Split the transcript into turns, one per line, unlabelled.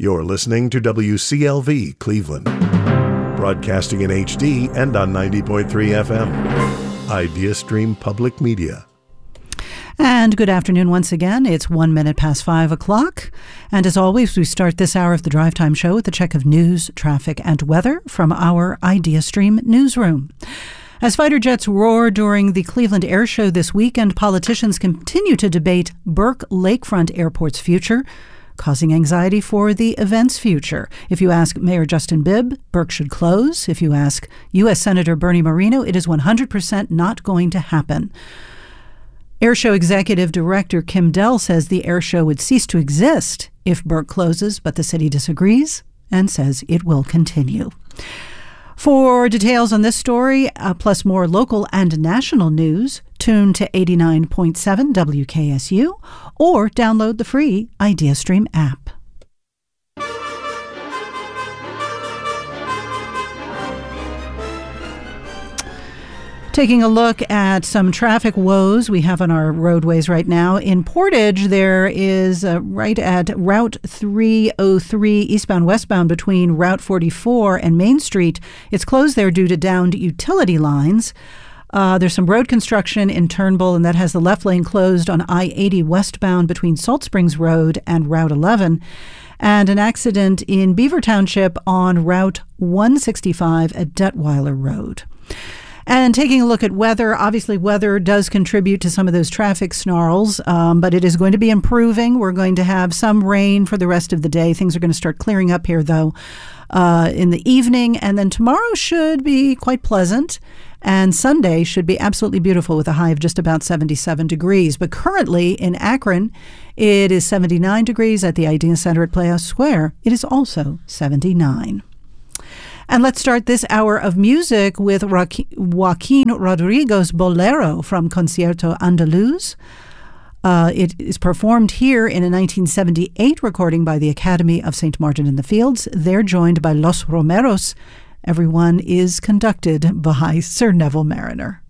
You're listening to WCLV Cleveland, broadcasting in HD and on 90.3 FM. IdeaStream Public Media.
And good afternoon once again. It's 1 minute past 5 o'clock. And as always, we start this hour of the Drive Time Show with a check of news, traffic, and weather from our IdeaStream newsroom. As fighter jets roar during the Cleveland Air Show this weekend, politicians continue to debate Burke Lakefront Airport's future, causing anxiety for the event's future. If you ask Mayor Justin Bibb, Burke should close. If you ask U.S. Senator Bernie Moreno, it is 100% not going to happen. Airshow Executive Director Kim Dell says the airshow would cease to exist if Burke closes, but the city disagrees and says it will continue. For details on this story, plus more local and national news, tune to 89.7 WKSU or download the free IdeaStream app. Taking a look at some traffic woes we have on our roadways right now. In Portage, there is right at Route 303 eastbound-westbound between Route 44 and Main Street. It's closed there due to downed utility lines. There's some road construction in Turnbull, and that has the left lane closed on I-80 westbound between Salt Springs Road and Route 11. And an accident in Beaver Township on Route 165 at Detweiler Road. And taking a look at weather, obviously weather does contribute to some of those traffic snarls, but it is going to be improving. We're going to have some rain for the rest of the day. Things are going to start clearing up here, though, in the evening. And then tomorrow should be quite pleasant. And Sunday should be absolutely beautiful with a high of just about 77 degrees. But currently in Akron, it is 79 degrees. At the Idea Center at Playhouse Square, it is also 79. And let's start this hour of music with Joaquin Rodrigo's Bolero from Concierto Andaluz. It is performed here in a 1978 recording by the Academy of St. Martin in the Fields. They're joined by Los Romeros. Everyone is conducted by Sir Neville Mariner.